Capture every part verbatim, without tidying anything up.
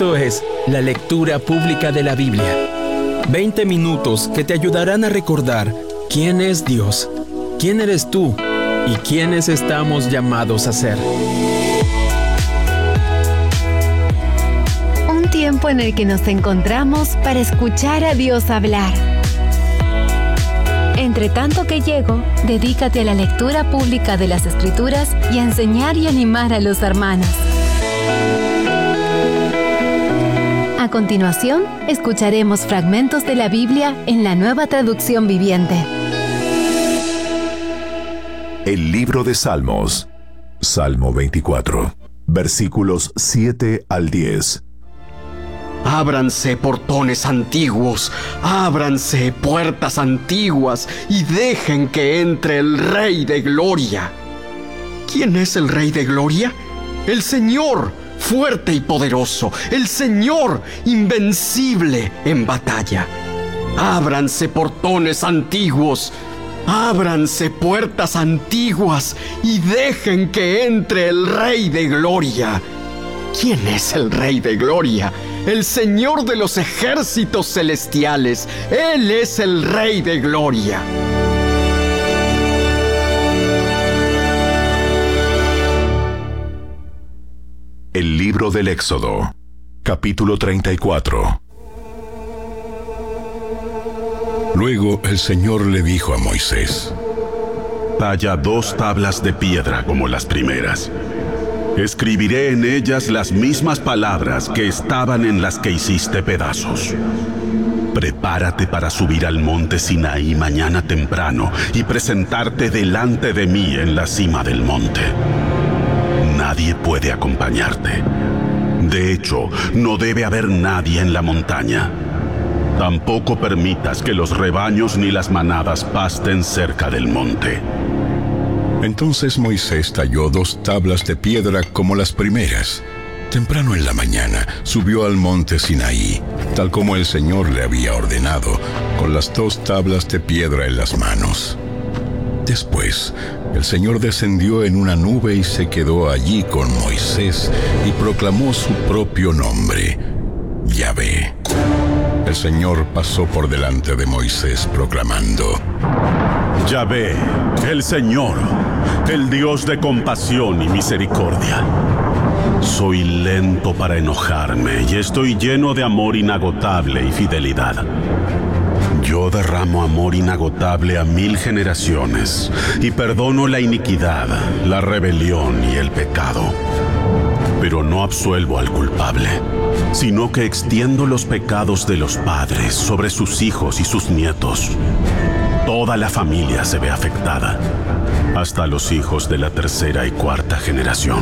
Esto es la lectura pública de la Biblia. veinte minutos que te ayudarán a recordar quién es Dios, quién eres tú y quiénes estamos llamados a ser. Un tiempo en el que nos encontramos para escuchar a Dios hablar. Entre tanto que llego, dedícate a la lectura pública de las Escrituras y a enseñar y animar a los hermanos. A continuación, escucharemos fragmentos de la Biblia en la Nueva Traducción Viviente. El libro de Salmos, Salmo veinticuatro, versículos siete al diez. Ábranse portones antiguos, ábranse puertas antiguas y dejen que entre el Rey de Gloria. ¿Quién es el Rey de Gloria? El Señor, fuerte y poderoso, el Señor, invencible en batalla. Ábranse portones antiguos, ábranse puertas antiguas y dejen que entre el Rey de Gloria. ¿Quién es el Rey de Gloria? El Señor de los ejércitos celestiales. Él es el Rey de Gloria. El libro del Éxodo, capítulo treinta y cuatro. Luego el Señor le dijo a Moisés: Talla dos tablas de piedra como las primeras. Escribiré en ellas las mismas palabras que estaban en las que hiciste pedazos. Prepárate para subir al monte Sinaí mañana temprano y presentarte delante de mí en la cima del monte. Nadie puede acompañarte. De hecho, no debe haber nadie en la montaña. Tampoco permitas que los rebaños ni las manadas pasten cerca del monte. Entonces Moisés talló dos tablas de piedra como las primeras. Temprano en la mañana subió al monte Sinaí, tal como el Señor le había ordenado, con las dos tablas de piedra en las manos. Después, el Señor descendió en una nube y se quedó allí con Moisés y proclamó su propio nombre, Yahvé. El Señor pasó por delante de Moisés proclamando: Yahvé, el Señor, el Dios de compasión y misericordia. Soy lento para enojarme y estoy lleno de amor inagotable y fidelidad. Yo derramo amor inagotable a mil generaciones y perdono la iniquidad, la rebelión y el pecado. Pero no absuelvo al culpable, sino que extiendo los pecados de los padres sobre sus hijos y sus nietos. Toda la familia se ve afectada, hasta los hijos de la tercera y cuarta generación.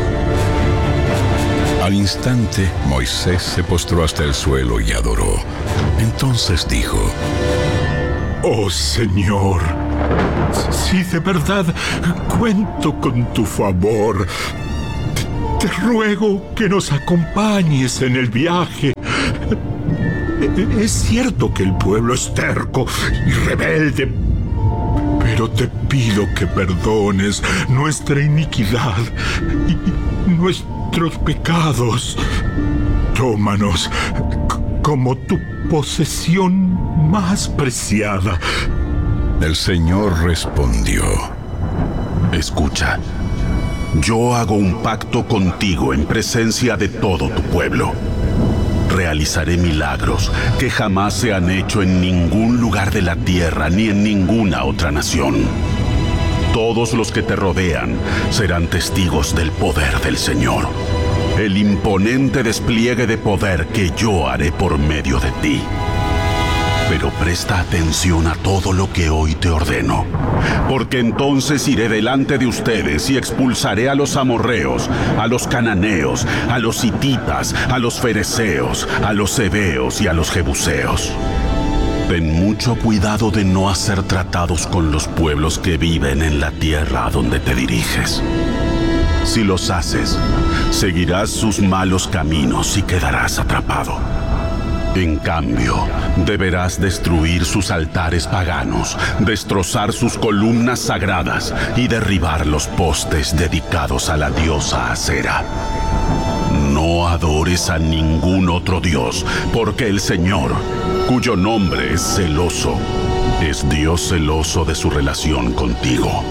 Al instante, Moisés se postró hasta el suelo y adoró. Entonces dijo: Oh Señor, si de verdad cuento con tu favor, te, te ruego que nos acompañes en el viaje. Es cierto que el pueblo es terco y rebelde, pero te pido que perdones nuestra iniquidad y nuestros pecados. Tómanos como tu posesión más preciada. El Señor respondió: Escucha, yo hago un pacto contigo en presencia de todo tu pueblo. Realizaré milagros que jamás se han hecho en ningún lugar de la tierra ni en ninguna otra nación. Todos los que te rodean serán testigos del poder del Señor, el imponente despliegue de poder que yo haré por medio de ti. Pero presta atención a todo lo que hoy te ordeno, porque entonces iré delante de ustedes y expulsaré a los amorreos, a los cananeos, a los hititas, a los fereceos, a los heveos y a los jebuseos. Ten mucho cuidado de no hacer tratados con los pueblos que viven en la tierra a donde te diriges. Si los haces, seguirás sus malos caminos y quedarás atrapado. En cambio, deberás destruir sus altares paganos, destrozar sus columnas sagradas y derribar los postes dedicados a la diosa Acera. No adores a ningún otro Dios, porque el Señor, cuyo nombre es celoso, es Dios celoso de su relación contigo.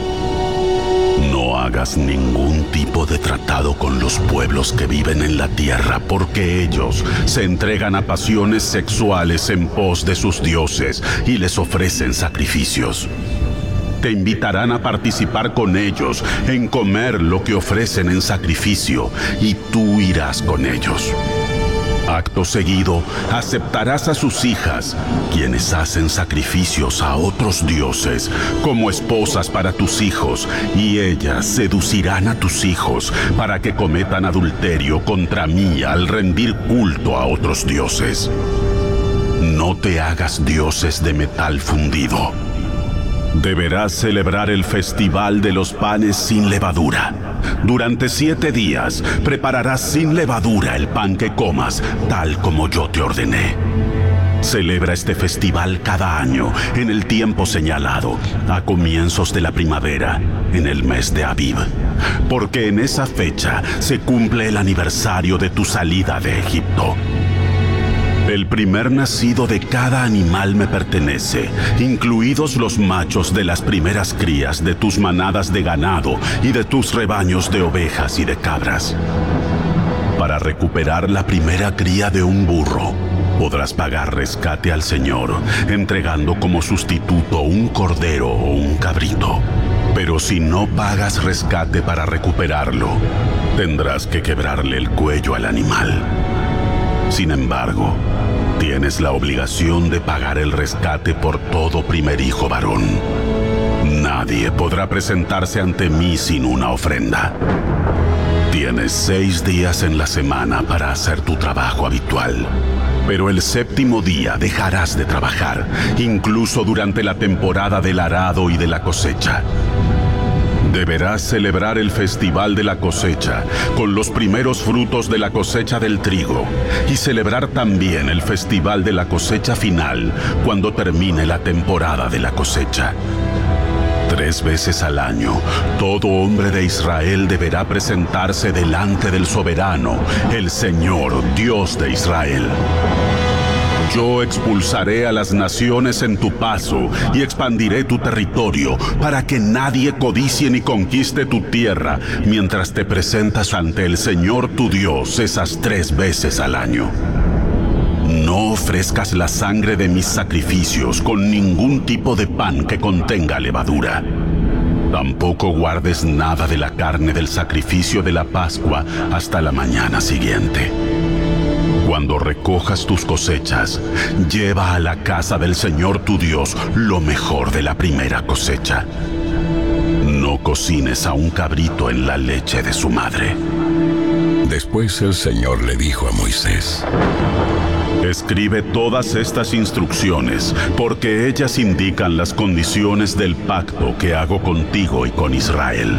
No hagas ningún tipo de tratado con los pueblos que viven en la tierra, porque ellos se entregan a pasiones sexuales en pos de sus dioses y les ofrecen sacrificios. Te invitarán a participar con ellos en comer lo que ofrecen en sacrificio, y tú irás con ellos. Acto seguido, aceptarás a sus hijas, quienes hacen sacrificios a otros dioses, como esposas para tus hijos, y ellas seducirán a tus hijos para que cometan adulterio contra mí al rendir culto a otros dioses. No te hagas dioses de metal fundido. Deberás celebrar el festival de los panes sin levadura. Durante siete días prepararás sin levadura el pan que comas, tal como yo te ordené. Celebra este festival cada año, en el tiempo señalado, a comienzos de la primavera, en el mes de Abib, porque en esa fecha se cumple el aniversario de tu salida de Egipto. El primer nacido de cada animal me pertenece, incluidos los machos de las primeras crías de tus manadas de ganado y de tus rebaños de ovejas y de cabras. Para recuperar la primera cría de un burro, podrás pagar rescate al Señor, entregando como sustituto un cordero o un cabrito. Pero si no pagas rescate para recuperarlo, tendrás que quebrarle el cuello al animal. Sin embargo, tienes la obligación de pagar el rescate por todo primer hijo varón. Nadie podrá presentarse ante mí sin una ofrenda. Tienes seis días en la semana para hacer tu trabajo habitual, pero el séptimo día dejarás de trabajar, incluso durante la temporada del arado y de la cosecha. Deberás celebrar el festival de la cosecha con los primeros frutos de la cosecha del trigo, y celebrar también el festival de la cosecha final cuando termine la temporada de la cosecha. Tres veces al año, todo hombre de Israel deberá presentarse delante del soberano, el Señor, Dios de Israel. Yo expulsaré a las naciones en tu paso y expandiré tu territorio para que nadie codicie ni conquiste tu tierra mientras te presentas ante el Señor tu Dios esas tres veces al año. No ofrezcas la sangre de mis sacrificios con ningún tipo de pan que contenga levadura. Tampoco guardes nada de la carne del sacrificio de la Pascua hasta la mañana siguiente. Cuando recojas tus cosechas, lleva a la casa del Señor tu Dios lo mejor de la primera cosecha. No cocines a un cabrito en la leche de su madre. Después el Señor le dijo a Moisés: Escribe todas estas instrucciones, porque ellas indican las condiciones del pacto que hago contigo y con Israel.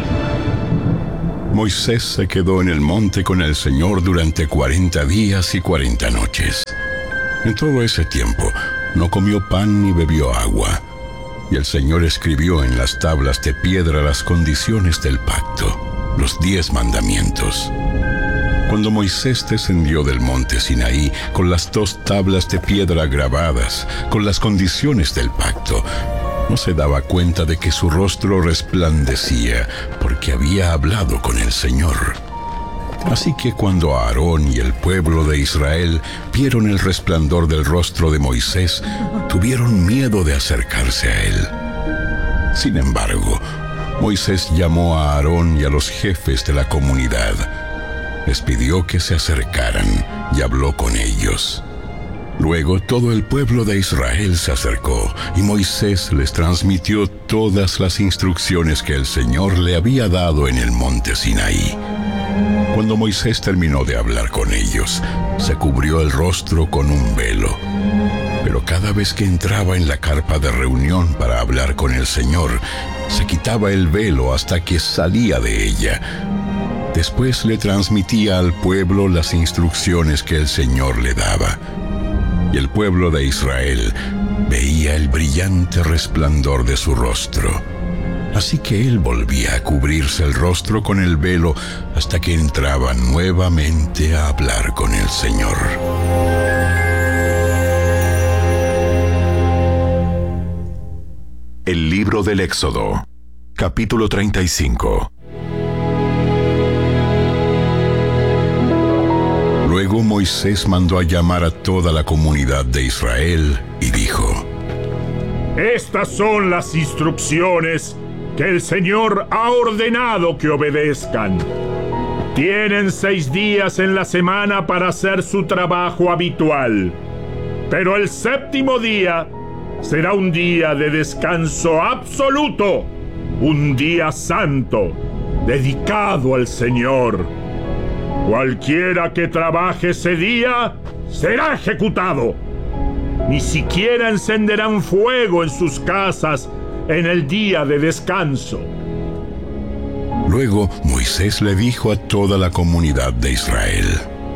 Moisés se quedó en el monte con el Señor durante cuarenta días y cuarenta noches. En todo ese tiempo no comió pan ni bebió agua, y el Señor escribió en las tablas de piedra las condiciones del pacto, los diez mandamientos. Cuando Moisés descendió del monte Sinaí con las dos tablas de piedra grabadas, con las condiciones del pacto, no se daba cuenta de que su rostro resplandecía porque había hablado con el Señor. Así que cuando Aarón y el pueblo de Israel vieron el resplandor del rostro de Moisés, tuvieron miedo de acercarse a él. Sin embargo, Moisés llamó a Aarón y a los jefes de la comunidad. Les pidió que se acercaran y habló con ellos. Luego todo el pueblo de Israel se acercó y Moisés les transmitió todas las instrucciones que el Señor le había dado en el monte Sinaí. Cuando Moisés terminó de hablar con ellos, se cubrió el rostro con un velo. Pero cada vez que entraba en la carpa de reunión para hablar con el Señor, se quitaba el velo hasta que salía de ella. Después le transmitía al pueblo las instrucciones que el Señor le daba. Y el pueblo de Israel veía el brillante resplandor de su rostro. Así que él volvía a cubrirse el rostro con el velo hasta que entraba nuevamente a hablar con el Señor. El libro del Éxodo, capítulo treinta y cinco. Luego Moisés mandó a llamar a toda la comunidad de Israel y dijo: Estas son las instrucciones que el Señor ha ordenado que obedezcan. Tienen seis días en la semana para hacer su trabajo habitual, pero el séptimo día será un día de descanso absoluto, un día santo, dedicado al Señor. Cualquiera que trabaje ese día será ejecutado. Ni siquiera encenderán fuego en sus casas en el día de descanso. Luego Moisés le dijo a toda la comunidad de Israel: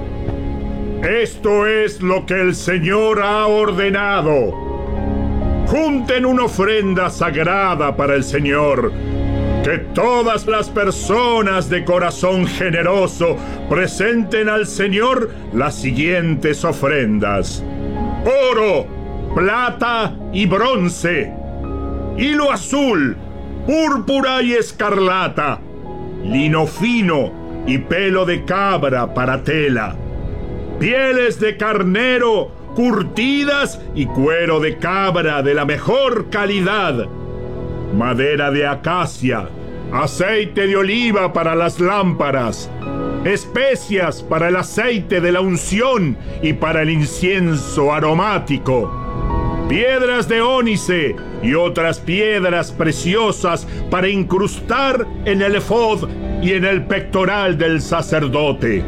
Esto es lo que el Señor ha ordenado. Junten una ofrenda sagrada para el Señor. Que todas las personas de corazón generoso presenten al Señor las siguientes ofrendas: oro, plata y bronce, hilo azul, púrpura y escarlata, lino fino y pelo de cabra para tela, pieles de carnero curtidas y cuero de cabra de la mejor calidad, madera de acacia, aceite de oliva para las lámparas, especias para el aceite de la unción y para el incienso aromático, piedras de ónice y otras piedras preciosas para incrustar en el efod y en el pectoral del sacerdote.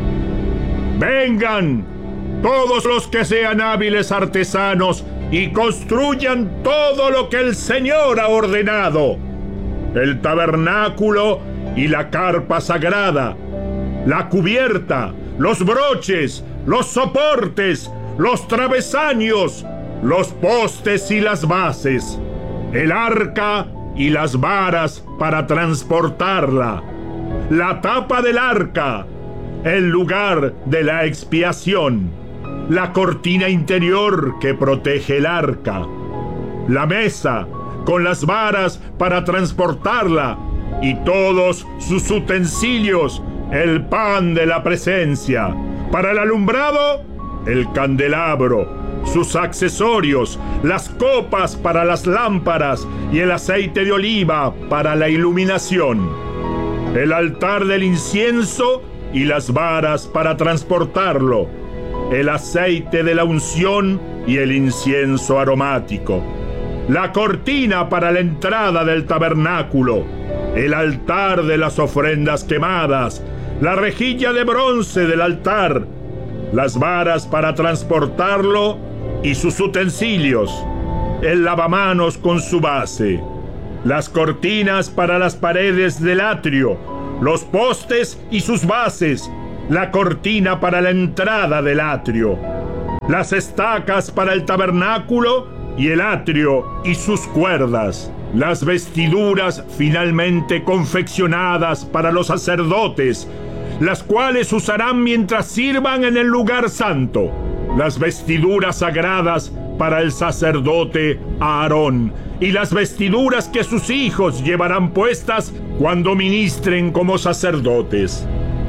Vengan todos los que sean hábiles artesanos y construyan todo lo que el Señor ha ordenado: el tabernáculo y la carpa sagrada, la cubierta, los broches, los soportes, los travesaños, los postes y las bases, el arca y las varas para transportarla, la tapa del arca, el lugar de la expiación, la cortina interior que protege el arca, la mesa con las varas para transportarla y todos sus utensilios, el pan de la presencia, para el alumbrado, el candelabro, sus accesorios, las copas para las lámparas y el aceite de oliva para la iluminación, el altar del incienso y las varas para transportarlo, el aceite de la unción y el incienso aromático, la cortina para la entrada del tabernáculo, el altar de las ofrendas quemadas, la rejilla de bronce del altar, las varas para transportarlo y sus utensilios, el lavamanos con su base, las cortinas para las paredes del atrio, los postes y sus bases, la cortina para la entrada del atrio, las estacas para el tabernáculo y el atrio y sus cuerdas, las vestiduras finalmente confeccionadas para los sacerdotes, las cuales usarán mientras sirvan en el lugar santo, las vestiduras sagradas para el sacerdote Aarón y las vestiduras que sus hijos llevarán puestas cuando ministren como sacerdotes.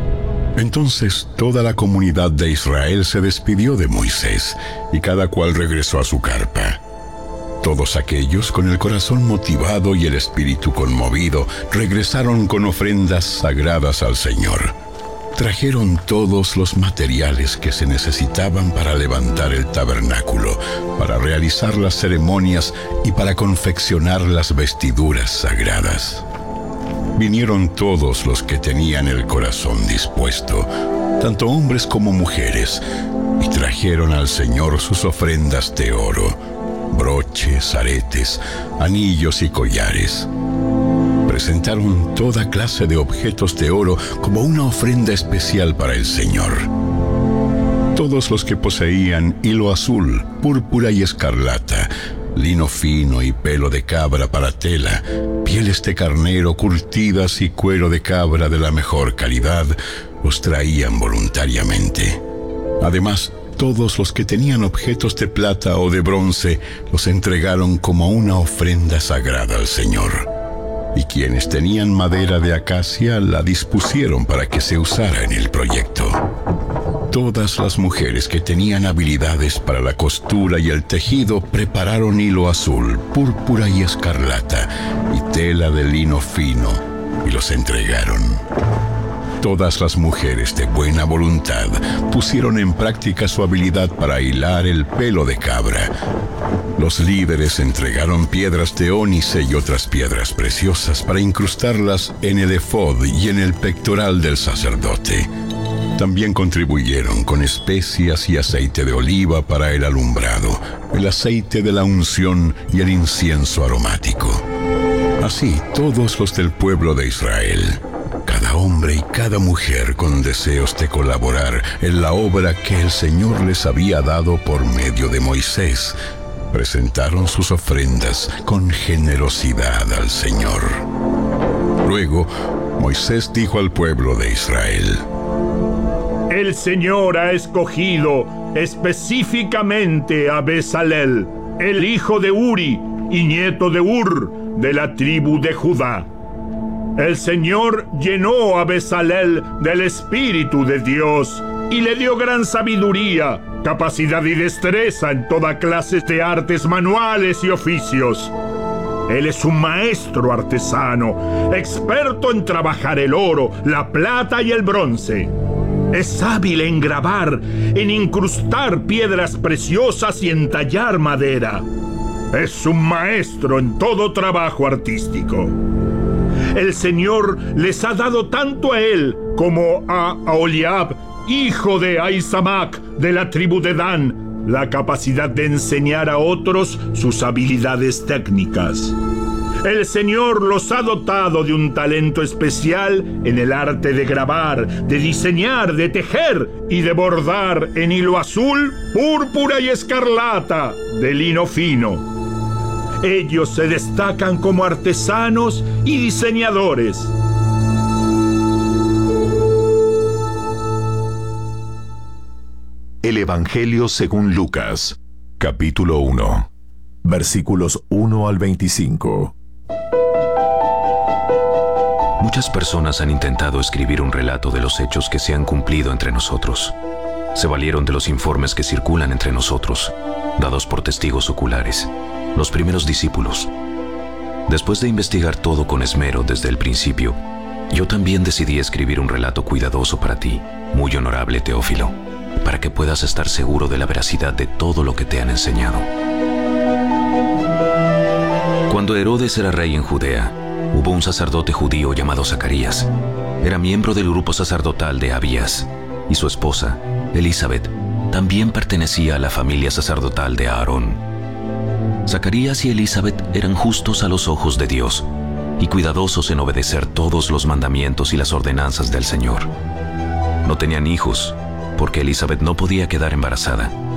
Entonces toda la comunidad de Israel se despidió de Moisés y cada cual regresó a su carpa. Todos aquellos con el corazón motivado y el espíritu conmovido regresaron con ofrendas sagradas al Señor. Trajeron todos los materiales que se necesitaban para levantar el tabernáculo, para realizar las ceremonias y para confeccionar las vestiduras sagradas. Vinieron todos los que tenían el corazón dispuesto, tanto hombres como mujeres, y trajeron al Señor sus ofrendas de oro, broches, aretes, anillos y collares. Presentaron toda clase de objetos de oro como una ofrenda especial para el Señor. Todos los que poseían hilo azul, púrpura y escarlata, lino fino y pelo de cabra para tela, pieles de carnero curtidas y cuero de cabra de la mejor calidad los traían voluntariamente. Además, todos los que tenían objetos de plata o de bronce los entregaron como una ofrenda sagrada al Señor. Y quienes tenían madera de acacia la dispusieron para que se usara en el proyecto. Todas las mujeres que tenían habilidades para la costura y el tejido prepararon hilo azul, púrpura y escarlata y tela de lino fino y los entregaron. Todas las mujeres de buena voluntad pusieron en práctica su habilidad para hilar el pelo de cabra. Los líderes entregaron piedras de ónice y otras piedras preciosas para incrustarlas en el efod y en el pectoral del sacerdote. También contribuyeron con especias y aceite de oliva para el alumbrado, el aceite de la unción y el incienso aromático. Así, todos los del pueblo de Israel, cada hombre y cada mujer con deseos de colaborar en la obra que el Señor les había dado por medio de Moisés, presentaron sus ofrendas con generosidad al Señor. Luego, Moisés dijo al pueblo de Israel: El Señor ha escogido específicamente a Bezalel, el hijo de Uri y nieto de Ur, de la tribu de Judá. El Señor llenó a Bezalel del Espíritu de Dios y le dio gran sabiduría, capacidad y destreza en toda clase de artes manuales y oficios. Él es un maestro artesano, experto en trabajar el oro, la plata y el bronce. Es hábil en grabar, en incrustar piedras preciosas y en tallar madera. Es un maestro en todo trabajo artístico. El Señor les ha dado tanto a él como a Aholiab, hijo de Ahisamac, de la tribu de Dan, la capacidad de enseñar a otros sus habilidades técnicas. El Señor los ha dotado de un talento especial en el arte de grabar, de diseñar, de tejer y de bordar en hilo azul, púrpura y escarlata de lino fino. Ellos se destacan como artesanos y diseñadores. El Evangelio según Lucas, capítulo uno, versículos uno al veinticinco. Muchas personas han intentado escribir un relato de los hechos que se han cumplido entre nosotros. Se valieron de los informes que circulan entre nosotros, dados por testigos oculares, los primeros discípulos. Después de investigar todo con esmero desde el principio, yo también decidí escribir un relato cuidadoso para ti, muy honorable Teófilo, para que puedas estar seguro de la veracidad de todo lo que te han enseñado. Cuando Herodes era rey en Judea, hubo un sacerdote judío llamado Zacarías. Era miembro del grupo sacerdotal de Abías, y su esposa, Elizabeth, también pertenecía a la familia sacerdotal de Aarón. Zacarías y Elizabeth eran justos a los ojos de Dios y cuidadosos en obedecer todos los mandamientos y las ordenanzas del Señor. No tenían hijos, porque Elizabeth no podía quedar embarazada,